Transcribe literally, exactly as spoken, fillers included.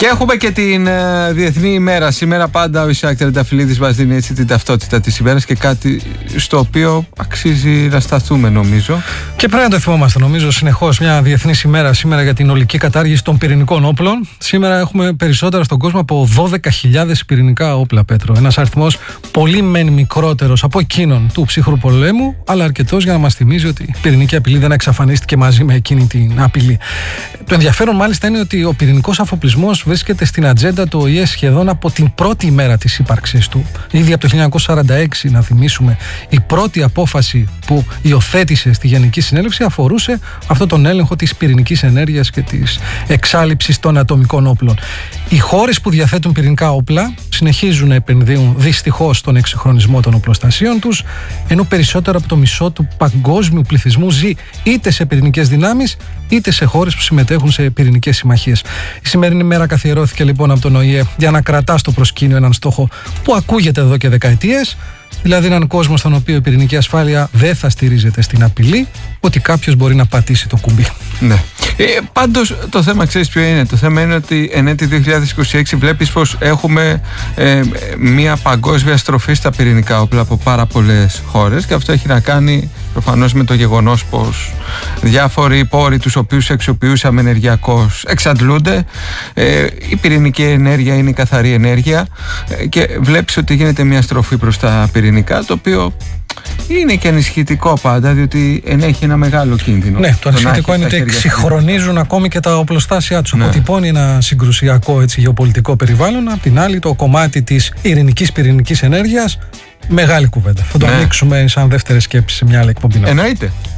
Και έχουμε και την uh, Διεθνή ημέρα. Σήμερα πάντα ο Ισάκ Τρενταφυλλίδης μας δίνει έτσι την ταυτότητα της ημέρας και κάτι στο οποίο αξίζει να σταθούμε, νομίζω. Και πρέπει να το θυμόμαστε, νομίζω, συνεχώς. Μια διεθνής ημέρα σήμερα για την ολική κατάργηση των πυρηνικών όπλων. Σήμερα έχουμε περισσότερα στον κόσμο από δώδεκα χιλιάδες πυρηνικά όπλα, Πέτρο. Ένας αριθμός πολύ μεν μικρότερος από εκείνον του ψυχρού πολέμου, αλλά αρκετός για να μας θυμίζει ότι η πυρηνική απειλή δεν εξαφανίστηκε μαζί με εκείνη την απειλή. Το ενδιαφέρον μάλιστα είναι ότι ο πυρηνικός αφοπλισμός βρίσκεται στην ατζέντα του Ο Η Ε σχεδόν από την πρώτη ημέρα της ύπαρξής του. Ήδη από το χίλια εννιακόσια σαράντα έξι, να θυμίσουμε, η πρώτη απόφαση που υιοθέτησε στη Γενική Συνέλευση αφορούσε αυτόν τον έλεγχο της πυρηνικής ενέργειας και της εξάλειψης των ατομικών όπλων. Οι χώρες που διαθέτουν πυρηνικά όπλα συνεχίζουν να επενδύουν δυστυχώς στον εξυγχρονισμό των οπλοστασίων τους, ενώ περισσότερο από το μισό του παγκόσμιου πληθυσμού ζει είτε σε πυρηνικές δυνάμεις είτε σε χώρες που συμμετέχουν σε πυρηνικές συμμαχίες. Η σημερινή μέρα καθιερώθηκε λοιπόν από τον Ο Η Ε για να κρατά στο προσκήνιο έναν στόχο που ακούγεται εδώ και δεκαετίες, δηλαδή έναν κόσμο στον οποίο η πυρηνική ασφάλεια δεν θα στηρίζεται στην απειλή ότι κάποιος μπορεί να πατήσει το κουμπί. Ναι. Ε, πάντως το θέμα, ξέρεις ποιο είναι? Το θέμα είναι ότι εν έτη δύο χιλιάδες είκοσι έξι βλέπεις πως έχουμε ε, μια παγκόσμια στροφή στα πυρηνικά όπλα από πάρα πολλές χώρες, και αυτό έχει να κάνει προφανώς με το γεγονός πως διάφοροι πόροι τους οποίους αξιοποιούσαμε ενεργειακώς εξαντλούνται. Ε, η πυρηνική ενέργεια είναι η καθαρή ενέργεια ε, και βλέπεις ότι γίνεται μια στροφή προς τα πυρηνικά, το οποίο είναι και ανησυχητικό πάντα, διότι ενέχει ένα μεγάλο κίνδυνο. Ναι, το ανησυχητικό είναι ότι εξυγχρονίζουν ακόμη και τα οπλοστάσια τους. Ναι. Αποτυπώνει ένα συγκρουσιακό έτσι, γεωπολιτικό περιβάλλον. Απ' την άλλη, το κομμάτι της ειρηνικής πυρηνικής ενέργειας, μεγάλη κουβέντα. Θα το ναι. ανοίξουμε σαν δεύτερη σκέψη σε μια άλλη εκπομπή. Εννοείται.